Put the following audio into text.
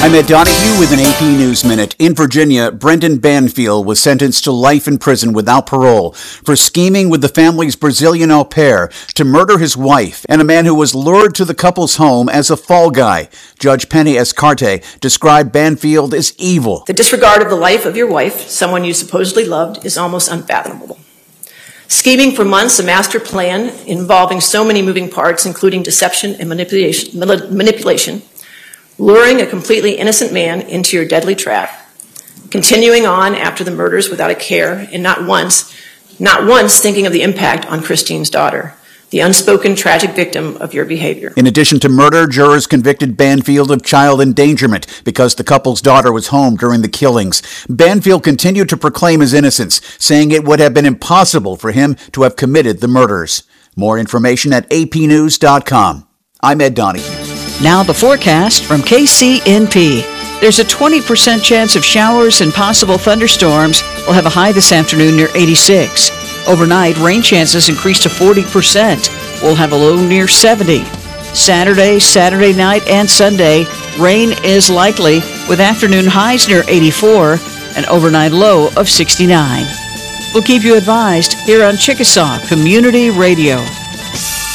I'm Ed Donahue with an AP News Minute. In Virginia, Brendan Banfield was sentenced to life in prison without parole for scheming with the family's Brazilian au pair to murder his wife and a man who was lured to the couple's home as a fall guy. Judge Penny Escarte described Banfield as evil. The disregard of the life of your wife, someone you supposedly loved, is almost unfathomable. Scheming for months, a master plan involving so many moving parts, including deception and manipulation, luring a completely innocent man into your deadly trap, continuing on after the murders without a care, and not once thinking of the impact on Christine's daughter, the unspoken tragic victim of your behavior. In addition to murder, jurors convicted Banfield of child endangerment because the couple's daughter was home during the killings. Banfield continued to proclaim his innocence, saying it would have been impossible for him to have committed the murders. More information at apnews.com. I'm Ed Donahue. Now the forecast from KCNP. There's a 20% chance of showers and possible thunderstorms. We'll have a high this afternoon near 86. Overnight, rain chances increase to 40%. We'll have a low near 70. Saturday night, and Sunday, rain is likely with afternoon highs near 84 and overnight low of 69. We'll keep you advised here on Chickasaw Community Radio.